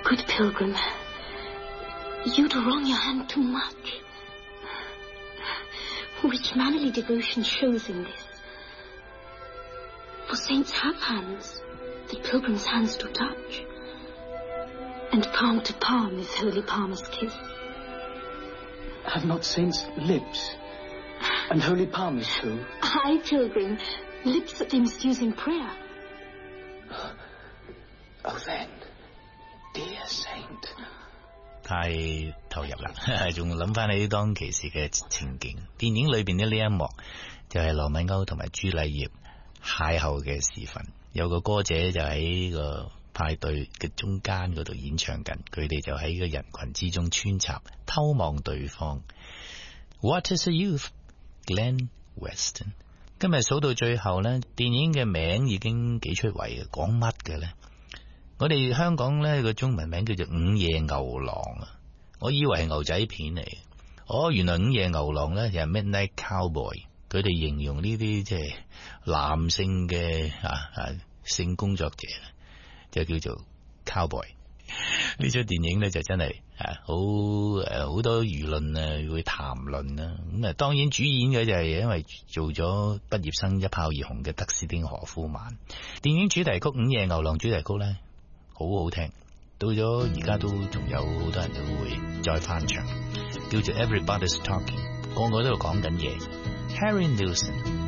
Good pilgrim, you'd wrong your hand too much. Which mannerly devotion shows in this? For saints have hands that pilgrims' hands do touch, and palm to palm is holy palmer's kiss. Have not saints lips, and holy palmers too? Aye, pilgrim, lips that they must use in prayer. Oh then, dear saint. 太投入啦，仲諗翻起當其時嘅情景。電影裏邊嘅呢一幕就係羅密歐同埋朱麗葉邂逅嘅時分，有個歌者就喺個派對嘅中間嗰度演唱緊，佢哋就喺個人群之中穿插，偷望對方。What is a youth? Glenn Weston。今日數到最後呢，電影嘅名已經幾出位嘅，講乜嘅呢？我哋香港呢個中文名叫做午夜牛郎啊，我以為係牛仔片嚟，原來午夜牛郎呢就係 Midnight Cowboy， 佢哋形容呢啲即係男性嘅性工作者，就叫做 Cowboy。呢出電影呢就真係好多輿論會談論啦。咁當然主演嘅就係因為做咗畢業生一炮而紅嘅德斯汀何夫曼。電影主題曲《午夜牛郎》主題曲呢，好好聽，到咗而家都仲有好多人都會再翻唱，叫做 Everybody's Talking， 個個都喺度講緊嘢。Harry Nilsson。